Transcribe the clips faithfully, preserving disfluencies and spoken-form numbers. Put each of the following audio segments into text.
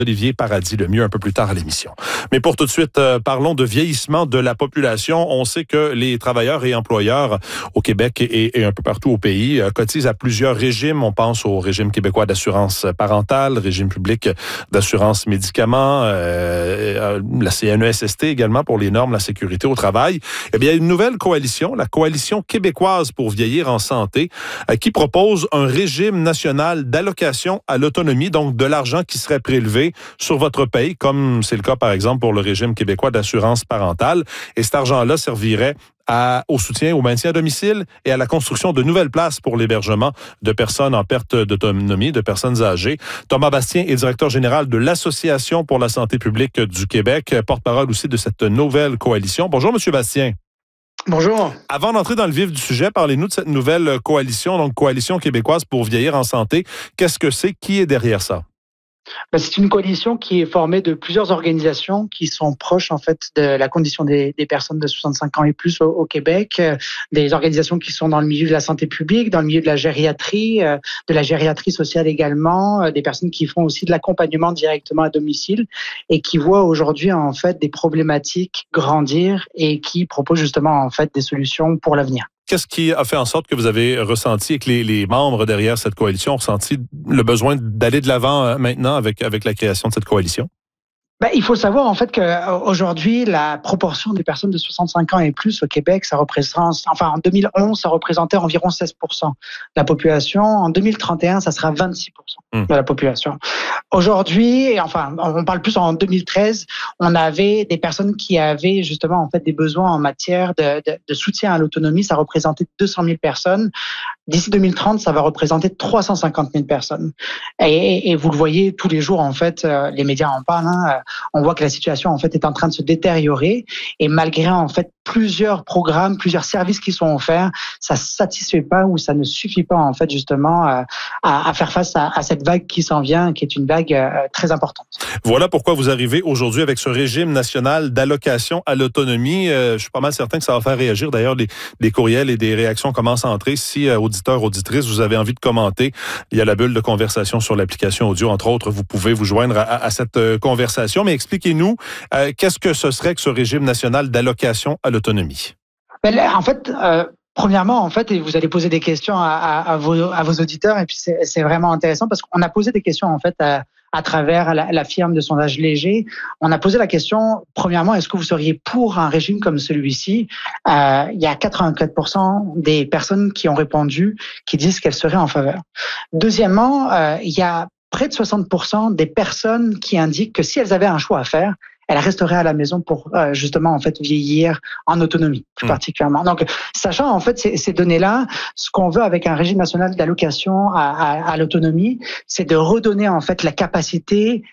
Olivier Paradis, le mieux un peu plus tard à l'émission. Mais pour tout de suite, euh, parlons de vieillissement de la population. On sait que les travailleurs et employeurs au Québec et, et un peu partout au pays euh, cotisent à plusieurs régimes. On pense au régime québécois d'assurance parentale, régime public d'assurance médicaments, euh, euh, la C N E S S T également pour les normes de la sécurité au travail. Eh bien, il y a une nouvelle coalition, la Coalition québécoise pour vieillir en santé, euh, qui propose un régime national d'allocation à l'autonomie, donc de l'argent qui serait prélevé sur votre paye, comme c'est le cas, par exemple, pour le régime québécois d'assurance parentale. Et cet argent-là servirait à, au soutien au maintien à domicile et à la construction de nouvelles places pour l'hébergement de personnes en perte d'autonomie, de personnes âgées. Thomas Bastien est directeur général de l'Association pour la santé publique du Québec, porte-parole aussi de cette nouvelle coalition. Bonjour, Monsieur Bastien. Bonjour. Avant d'entrer dans le vif du sujet, parlez-nous de cette nouvelle coalition, donc Coalition québécoise pour vieillir en santé. Qu'est-ce que c'est? Qui est derrière ça? C'est une coalition qui est formée de plusieurs organisations qui sont proches en fait de la condition des, des personnes de soixante-cinq ans et plus au, au Québec, des organisations qui sont dans le milieu de la santé publique, dans le milieu de la gériatrie, de la gériatrie sociale également, des personnes qui font aussi de l'accompagnement directement à domicile et qui voient aujourd'hui en fait des problématiques grandir et qui proposent justement en fait des solutions pour l'avenir. Qu'est-ce qui a fait en sorte que vous avez ressenti et que les, les membres derrière cette coalition ont ressenti le besoin d'aller de l'avant maintenant avec, avec la création de cette coalition? Ben, il faut savoir en fait qu'aujourd'hui, la proportion des personnes de soixante-cinq ans et plus au Québec, ça représente, enfin en deux mille onze, ça représentait environ seize pour cent de la population. En deux mille trente et un, ça sera vingt-six pour cent mmh. de la population. Aujourd'hui, enfin, on parle plus en deux mille treize, on avait des personnes qui avaient justement en fait des besoins en matière de, de, de soutien à l'autonomie. Ça représentait deux cent mille personnes. D'ici deux mille trente, ça va représenter trois cent cinquante mille personnes. Et, et, et vous le voyez tous les jours en fait, les médias en parlent. Hein, on voit que la situation en fait est en train de se détériorer et malgré en fait plusieurs programmes, plusieurs services qui sont offerts, ça satisfait pas ou ça ne suffit pas en fait justement à, à faire face à, à cette vague qui s'en vient, qui est une vague euh, très importante. Voilà pourquoi vous arrivez aujourd'hui avec ce régime national d'allocation à l'autonomie. Euh, je suis pas mal certain que ça va faire réagir. D'ailleurs, des, des courriels et des réactions commencent à entrer. Si euh, auditeurs, auditrices, vous avez envie de commenter, il y a la bulle de conversation sur l'application audio, entre autres. Vous pouvez vous joindre à, à cette euh, conversation. Mais expliquez-nous, euh, qu'est-ce que ce serait que ce régime national d'allocation à l'autonomie? Ben, en fait, euh, premièrement, en fait, et vous allez poser des questions à, à, à, vos, à vos auditeurs, et puis c'est, c'est vraiment intéressant parce qu'on a posé des questions en fait à, à travers la, la firme de sondage Léger. On a posé la question, premièrement, est-ce que vous seriez pour un régime comme celui-ci? Euh, il y a quatre-vingt-quatre pour cent des personnes qui ont répondu qui disent qu'elles seraient en faveur. Deuxièmement, euh, il y a près de soixante pour cent des personnes qui indiquent que si elles avaient un choix à faire, elles resteraient à la maison pour euh, justement en fait vieillir en autonomie plus mmh. particulièrement. Donc, sachant en fait ces, ces données-là, ce qu'on veut avec un régime national d'allocation à, à, à l'autonomie, c'est de redonner en fait la capacité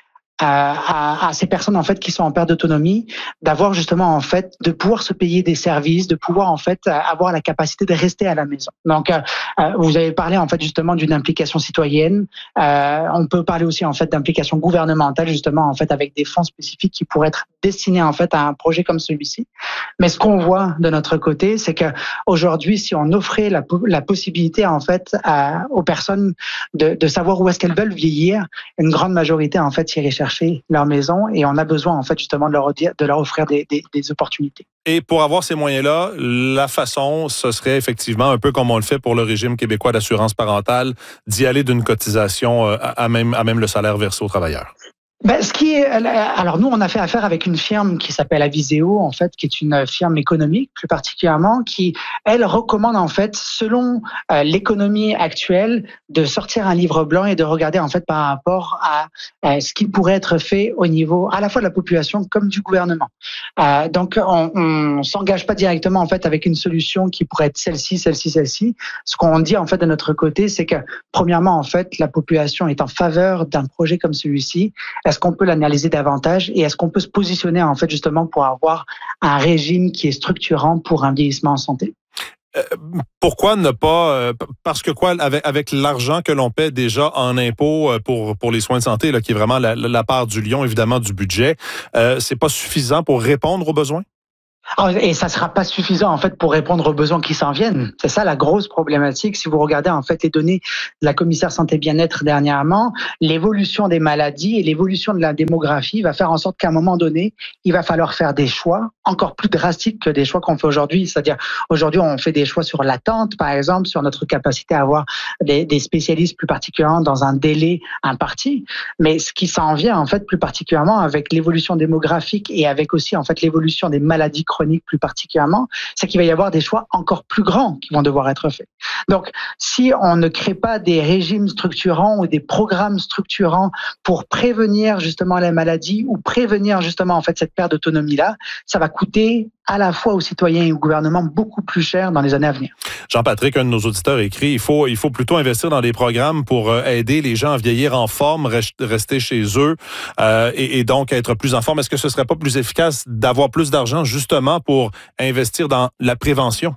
À, à, à ces personnes en fait qui sont en perte d'autonomie, d'avoir justement en fait de pouvoir se payer des services, de pouvoir en fait avoir la capacité de rester à la maison. Donc euh, vous avez parlé en fait justement d'une implication citoyenne. Euh, on peut parler aussi en fait d'implication gouvernementale justement en fait avec des fonds spécifiques qui pourraient être destinés en fait à un projet comme celui-ci. Mais ce qu'on voit de notre côté, c'est que aujourd'hui, si on offrait la, la possibilité en fait à, aux personnes de, de savoir où est-ce qu'elles veulent vieillir, une grande majorité en fait irait chercher leur maison et on a besoin en fait justement de leur, de leur offrir des, des, des opportunités. Et pour avoir ces moyens-là, la façon, ce serait effectivement un peu comme on le fait pour le régime québécois d'assurance parentale, d'y aller d'une cotisation à même, à même le salaire versé aux travailleurs. Ben, ce qui est, alors nous, on a fait affaire avec une firme qui s'appelle Aviseo, en fait, qui est une firme économique plus particulièrement, qui elle recommande en fait, selon euh, l'économie actuelle, de sortir un livre blanc et de regarder en fait par rapport à euh, ce qui pourrait être fait au niveau à la fois de la population comme du gouvernement. Euh, donc, on, on s'engage pas directement en fait avec une solution qui pourrait être celle-ci, celle-ci, celle-ci. Ce qu'on dit en fait de notre côté, c'est que premièrement en fait, la population est en faveur d'un projet comme celui-ci. Est-ce qu'on peut l'analyser davantage et est-ce qu'on peut se positionner en fait justement pour avoir un régime qui est structurant pour un vieillissement en santé? Euh, pourquoi ne pas... Euh, parce que quoi, avec, avec l'argent que l'on paie déjà en impôts pour, pour les soins de santé, là, qui est vraiment la, la part du lion, évidemment, du budget, euh, c'est pas suffisant pour répondre aux besoins? Et ça sera pas suffisant en fait pour répondre aux besoins qui s'en viennent. C'est ça la grosse problématique. Si vous regardez en fait les données de la commissaire santé bien-être dernièrement, l'évolution des maladies et l'évolution de la démographie va faire en sorte qu'à un moment donné, il va falloir faire des choix encore plus drastiques que des choix qu'on fait aujourd'hui. C'est-à-dire aujourd'hui on fait des choix sur l'attente, par exemple, sur notre capacité à avoir des, des spécialistes plus particulièrement dans un délai imparti. Mais ce qui s'en vient en fait plus particulièrement avec l'évolution démographique et avec aussi en fait l'évolution des maladies chroniques plus particulièrement, c'est qu'il va y avoir des choix encore plus grands qui vont devoir être faits. Donc, si on ne crée pas des régimes structurants ou des programmes structurants pour prévenir justement la maladie ou prévenir justement en fait cette perte d'autonomie-là, ça va coûter à la fois aux citoyens et au gouvernement beaucoup plus cher dans les années à venir. Jean-Patrick, un de nos auditeurs écrit, il faut, il faut plutôt investir dans des programmes pour aider les gens à vieillir en forme, rester chez eux euh, et, et donc être plus en forme. Est-ce que ce serait pas plus efficace d'avoir plus d'argent justement pour investir dans la prévention?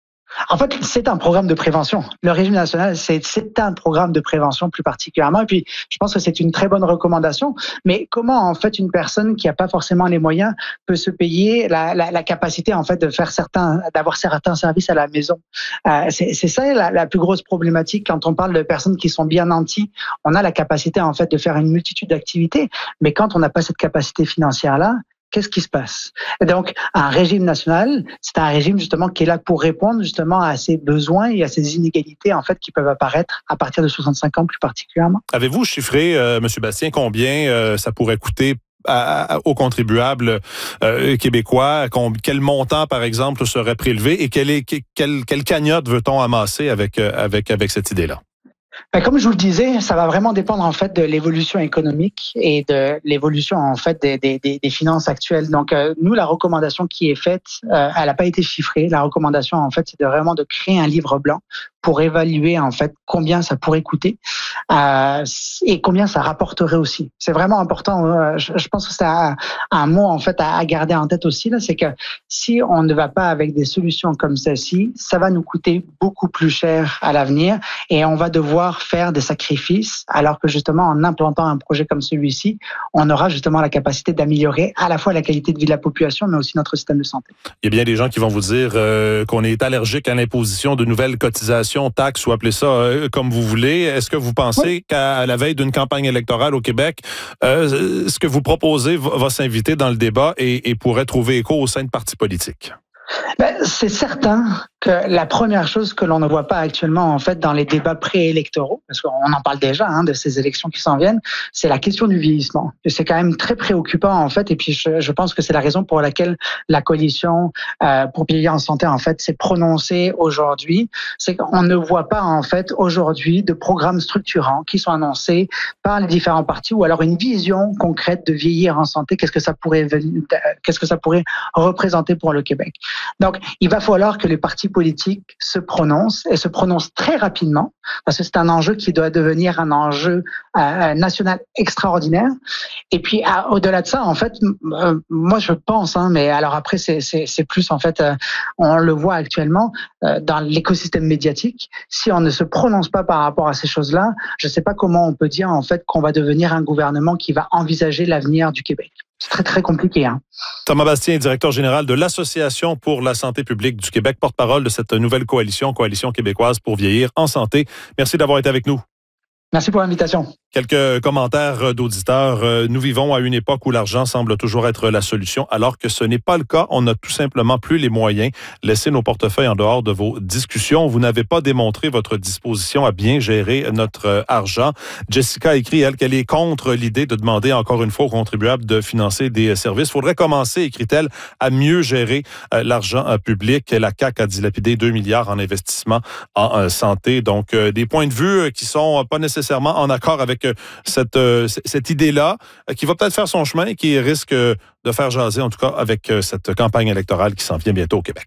En fait, c'est un programme de prévention. Le régime national, c'est, c'est un programme de prévention plus particulièrement. Et puis, je pense que c'est une très bonne recommandation. Mais comment, en fait, une personne qui n'a pas forcément les moyens peut se payer la, la, la capacité, en fait, de faire certains, d'avoir certains services à la maison? Euh, c'est, c'est ça la, la plus grosse problématique quand on parle de personnes qui sont bien nanties. On a la capacité, en fait, de faire une multitude d'activités. Mais quand on n'a pas cette capacité financière-là, qu'est-ce qui se passe? Et donc, un régime national, c'est un régime justement qui est là pour répondre justement à ces besoins et à ces inégalités en fait qui peuvent apparaître à partir de soixante-cinq ans plus particulièrement. Avez-vous chiffré, euh, M. Bastien, combien euh, ça pourrait coûter à, à, aux contribuables euh, québécois? Quel montant, par exemple, serait prélevé et quelle, est, quelle, quelle cagnotte veut-on amasser avec, avec, avec cette idée-là? Comme je vous le disais, ça va vraiment dépendre en fait de l'évolution économique et de l'évolution en fait des, des, des finances actuelles. Donc euh, nous, la recommandation qui est faite, euh, elle n'a pas été chiffrée. La recommandation en fait, c'est de vraiment de créer un livre blanc pour évaluer en fait combien ça pourrait coûter euh, et combien ça rapporterait aussi. C'est vraiment important. Euh, je, je pense que c'est un, un mot en fait à, à garder en tête aussi là, c'est que si on ne va pas avec des solutions comme celle-ci, ça va nous coûter beaucoup plus cher à l'avenir et on va devoir faire des sacrifices, alors que justement en implantant un projet comme celui-ci, on aura justement la capacité d'améliorer à la fois la qualité de vie de la population, mais aussi notre système de santé. Il y a bien des gens qui vont vous dire euh, qu'on est allergique à l'imposition de nouvelles cotisations, taxes ou appelez ça euh, comme vous voulez. Est-ce que vous pensez oui. qu'à la veille d'une campagne électorale au Québec, euh, ce que vous proposez va, va s'inviter dans le débat et, et pourrait trouver écho au sein de partis politiques? Ben, c'est certain que la première chose que l'on ne voit pas actuellement en fait dans les débats préélectoraux, parce qu'on en parle déjà hein, de ces élections qui s'en viennent, c'est la question du vieillissement. Et c'est quand même très préoccupant en fait. Et puis je, je pense que c'est la raison pour laquelle la coalition euh, pour vieillir en santé en fait s'est prononcée aujourd'hui. C'est qu'on ne voit pas en fait aujourd'hui de programmes structurants qui sont annoncés par les différents partis ou alors une vision concrète de vieillir en santé. Qu'est-ce que ça pourrait, qu'est-ce que ça pourrait représenter pour le Québec? Donc, il va falloir que les partis politiques se prononcent et se prononcent très rapidement parce que c'est un enjeu qui doit devenir un enjeu euh, national extraordinaire. Et puis, à, au-delà de ça, en fait, euh, moi, je pense, hein, mais alors après, c'est, c'est, c'est plus, en fait, euh, on le voit actuellement euh, dans l'écosystème médiatique. Si on ne se prononce pas par rapport à ces choses-là, je ne sais pas comment on peut dire, en fait, qu'on va devenir un gouvernement qui va envisager l'avenir du Québec. C'est très, très compliqué. Hein. Thomas Bastien, directeur général de l'Association pour la santé publique du Québec, porte-parole de cette nouvelle coalition, Coalition québécoise pour vieillir en santé. Merci d'avoir été avec nous. Merci pour l'invitation. Quelques commentaires d'auditeurs. Nous vivons à une époque où l'argent semble toujours être la solution, alors que ce n'est pas le cas. On n'a tout simplement plus les moyens. Laissez nos portefeuilles en dehors de vos discussions. Vous n'avez pas démontré votre disposition à bien gérer notre argent. Jessica écrit, elle, qu'elle est contre l'idée de demander encore une fois aux contribuables de financer des services. Il faudrait commencer, écrit-elle, à mieux gérer l'argent public. La C A Q a dilapidé deux milliards en investissement en santé. Donc, des points de vue qui sont pas nécessairement en accord avec cette, cette idée-là, qui va peut-être faire son chemin et qui risque de faire jaser, en tout cas, avec cette campagne électorale qui s'en vient bientôt au Québec.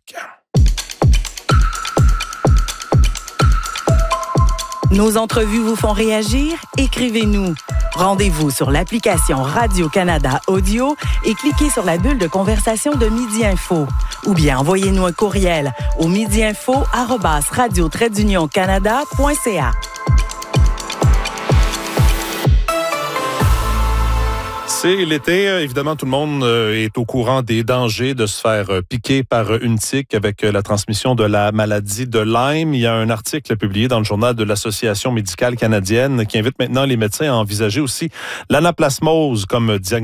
Nos entrevues vous font réagir? Écrivez-nous. Rendez-vous sur l'application Radio-Canada Audio et cliquez sur la bulle de conversation de Midi Info. Ou bien envoyez-nous un courriel au midiinfo arobase radio trait d'union canada point c a. C'est l'été. Évidemment, tout le monde est au courant des dangers de se faire piquer par une tique avec la transmission de la maladie de Lyme. Il y a un article publié dans le journal de l'Association médicale canadienne qui invite maintenant les médecins à envisager aussi l'anaplasmose comme diagnostic